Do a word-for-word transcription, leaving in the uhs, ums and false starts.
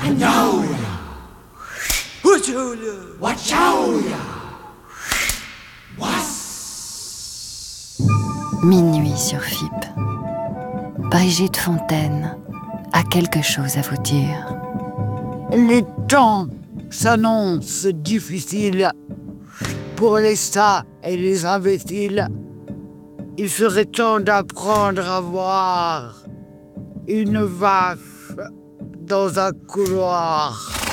Minuit sur F I P. Brigitte Fontaine a quelque chose à vous dire. Les temps s'annoncent difficiles pour les sages et les imbéciles. Il serait temps d'apprendre à voir une vache dans un couloir.